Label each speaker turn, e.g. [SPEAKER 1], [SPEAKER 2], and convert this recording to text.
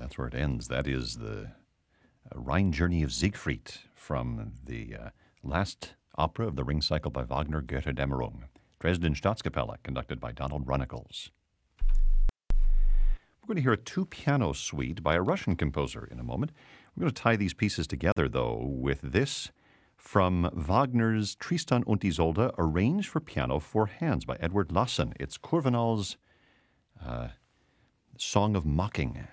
[SPEAKER 1] that's where it ends. That is the Rhine Journey of Siegfried from the last opera of the Ring Cycle by Wagner, Götterdämmerung. Dresden Staatskapelle, conducted by Donald Runnicles. We're going to hear a two-piano suite by a Russian composer in a moment. We're going to tie these pieces together, though, with this from Wagner's Tristan und Isolde, arranged for piano for hands by Edward Lassen. It's Kurvenal's Song of Mocking.